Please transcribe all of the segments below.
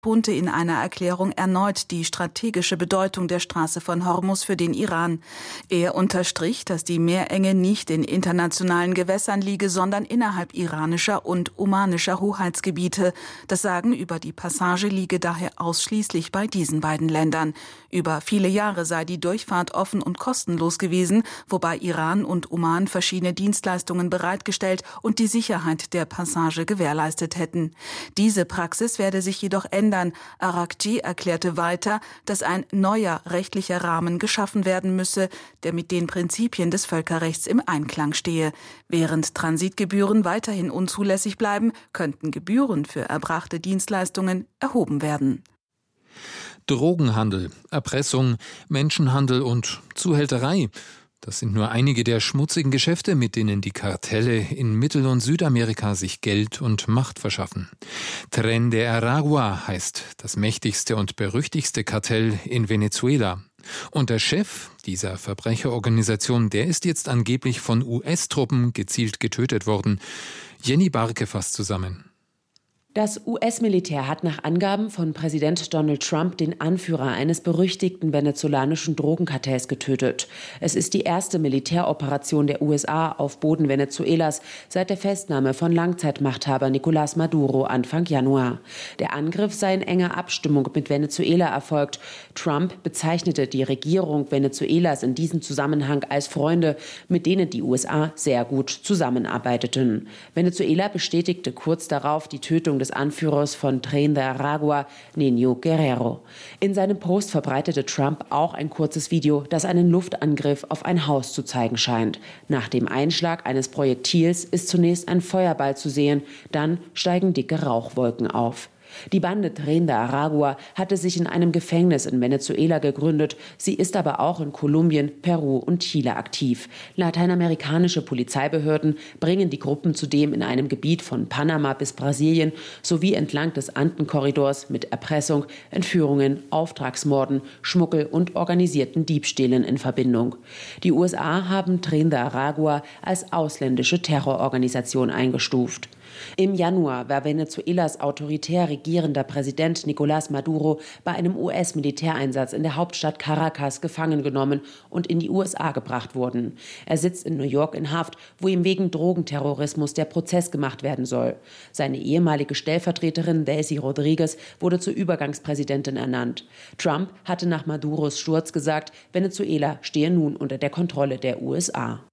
betonte in einer Erklärung erneut die strategische Bedeutung der Straße von Hormuz für den Iran. Er unterstrich, dass die Meerenge nicht in internationalen Gewässern liege, sondern innerhalb iranischer und omanischer Hoheitsgebiete. Das Sagen über die Passage liege daher ausschließlich bei diesen beiden Ländern. Über viele Jahre sei die Durchfahrt offen und kostenlos gewesen, wobei Iran und Oman verschiedene Dienstleistungen bereitgestellt und die Sicherheit der Passage gewährleistet hätten. Diese Praxis werde sich jedoch ändern. Araghchi erklärte weiter, dass ein neuer rechtlicher Rahmen geschaffen werden müsse, der mit den Prinzipien des Völkerrechts im Einklang stehe. Während Transitgebühren weiterhin unzulässig bleiben, könnten Gebühren für erbrachte Dienstleistungen erhoben werden. Drogenhandel, Erpressung, Menschenhandel und Zuhälterei. Das sind nur einige der schmutzigen Geschäfte, mit denen die Kartelle in Mittel- und Südamerika sich Geld und Macht verschaffen. Tren de Aragua heißt das mächtigste und berüchtigste Kartell in Venezuela. Und der Chef dieser Verbrecherorganisation, der ist jetzt angeblich von US-Truppen gezielt getötet worden. Jenny Barke fasst zusammen. Das US-Militär hat nach Angaben von Präsident Donald Trump den Anführer eines berüchtigten venezolanischen Drogenkartells getötet. Es ist die erste Militäroperation der USA auf Boden Venezuelas seit der Festnahme von Langzeitmachthaber Nicolás Maduro Anfang Januar. Der Angriff sei in enger Abstimmung mit Venezuela erfolgt. Trump bezeichnete die Regierung Venezuelas in diesem Zusammenhang als Freunde, mit denen die USA sehr gut zusammenarbeiteten. Venezuela bestätigte kurz darauf die Tötung des Anführers von Tren de Aragua, Niño Guerrero. In seinem Post verbreitete Trump auch ein kurzes Video, das einen Luftangriff auf ein Haus zu zeigen scheint. Nach dem Einschlag eines Projektils ist zunächst ein Feuerball zu sehen, dann steigen dicke Rauchwolken auf. Die Bande Tren de Aragua hatte sich in einem Gefängnis in Venezuela gegründet. Sie ist aber auch in Kolumbien, Peru und Chile aktiv. Lateinamerikanische Polizeibehörden bringen die Gruppen zudem in einem Gebiet von Panama bis Brasilien sowie entlang des Andenkorridors mit Erpressung, Entführungen, Auftragsmorden, Schmuggel und organisierten Diebstählen in Verbindung. Die USA haben Tren de Aragua als ausländische Terrororganisation eingestuft. Im Januar war Venezuelas autoritär regierender Präsident Nicolás Maduro bei einem US-Militäreinsatz in der Hauptstadt Caracas gefangen genommen und in die USA gebracht worden. Er sitzt in New York in Haft, wo ihm wegen Drogenterrorismus der Prozess gemacht werden soll. Seine ehemalige Stellvertreterin Delcy Rodriguez wurde zur Übergangspräsidentin ernannt. Trump hatte nach Maduros Sturz gesagt, Venezuela stehe nun unter der Kontrolle der USA.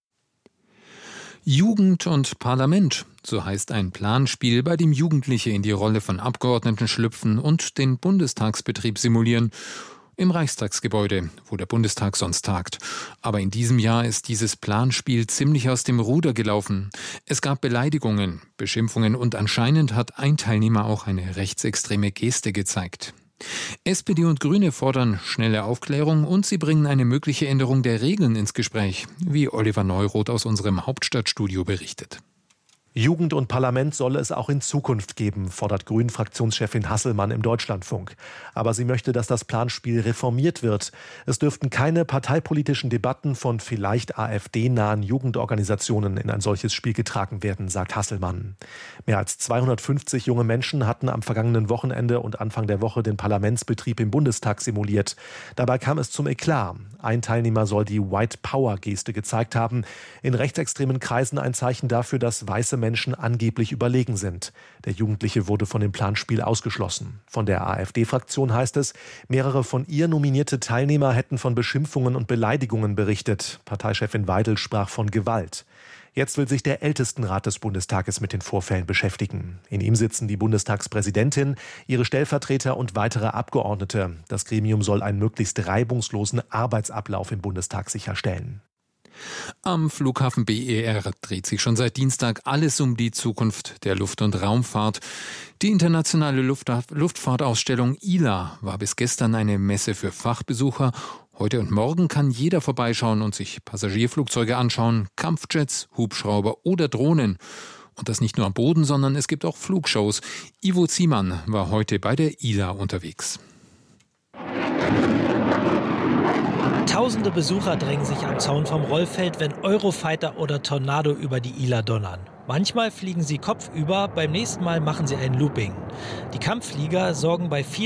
Jugend und Parlament, so heißt ein Planspiel, bei dem Jugendliche in die Rolle von Abgeordneten schlüpfen und den Bundestagsbetrieb simulieren. Im Reichstagsgebäude, wo der Bundestag sonst tagt. Aber in diesem Jahr ist dieses Planspiel ziemlich aus dem Ruder gelaufen. Es gab Beleidigungen, Beschimpfungen und anscheinend hat ein Teilnehmer auch eine rechtsextreme Geste gezeigt. SPD und Grüne fordern schnelle Aufklärung und sie bringen eine mögliche Änderung der Regeln ins Gespräch, wie Oliver Neuroth aus unserem Hauptstadtstudio berichtet. Jugend und Parlament solle es auch in Zukunft geben, fordert Grünen-Fraktionschefin Hasselmann im Deutschlandfunk. Aber sie möchte, dass das Planspiel reformiert wird. Es dürften keine parteipolitischen Debatten von vielleicht AfD-nahen Jugendorganisationen in ein solches Spiel getragen werden, sagt Hasselmann. Mehr als 250 junge Menschen hatten am vergangenen Wochenende und Anfang der Woche den Parlamentsbetrieb im Bundestag simuliert. Dabei kam es zum Eklat. Ein Teilnehmer soll die White-Power-Geste gezeigt haben. In rechtsextremen Kreisen ein Zeichen dafür, dass weiße Menschen angeblich überlegen sind. Der Jugendliche wurde von dem Planspiel ausgeschlossen. Von der AfD-Fraktion heißt es, mehrere von ihr nominierte Teilnehmer hätten von Beschimpfungen und Beleidigungen berichtet. Parteichefin Weidel sprach von Gewalt. Jetzt will sich der Ältestenrat des Bundestages mit den Vorfällen beschäftigen. In ihm sitzen die Bundestagspräsidentin, ihre Stellvertreter und weitere Abgeordnete. Das Gremium soll einen möglichst reibungslosen Arbeitsablauf im Bundestag sicherstellen. Am Flughafen BER dreht sich schon seit Dienstag alles um die Zukunft der Luft- und Raumfahrt. Die internationale Luftfahrtausstellung ILA war bis gestern eine Messe für Fachbesucher. Heute und morgen kann jeder vorbeischauen und sich Passagierflugzeuge anschauen, Kampfjets, Hubschrauber oder Drohnen. Und das nicht nur am Boden, sondern es gibt auch Flugshows. Ivo Ziemann war heute bei der ILA unterwegs. Tausende Besucher drängen sich am Zaun vom Rollfeld, wenn Eurofighter oder Tornado über die ILA donnern. Manchmal fliegen sie kopfüber, beim nächsten Mal machen sie ein Looping. Die Kampfflieger sorgen bei vielen